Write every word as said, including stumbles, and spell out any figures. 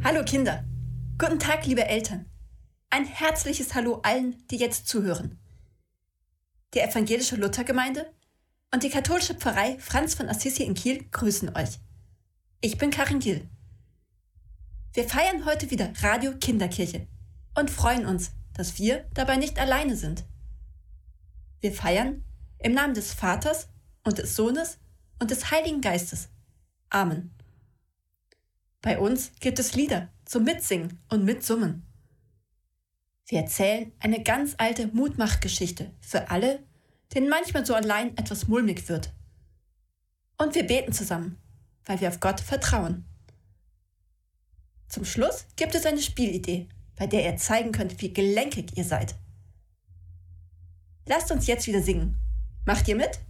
Hallo Kinder, guten Tag liebe Eltern, ein herzliches Hallo allen, die jetzt zuhören. Die evangelische Luthergemeinde und die katholische Pfarrei Franz von Assisi in Kiel grüßen euch. Ich bin Karin Gill. Wir feiern heute wieder Radio Kinderkirche und freuen uns, dass wir dabei nicht alleine sind. Wir feiern im Namen des Vaters und des Sohnes und des Heiligen Geistes. Amen. Bei uns gibt es Lieder zum Mitsingen und Mitsummen. Wir erzählen eine ganz alte Mutmachgeschichte für alle, denen manchmal so allein etwas mulmig wird. Und wir beten zusammen, weil wir auf Gott vertrauen. Zum Schluss gibt es eine Spielidee, bei der ihr zeigen könnt, wie gelenkig ihr seid. Lasst uns jetzt wieder singen. Macht ihr mit?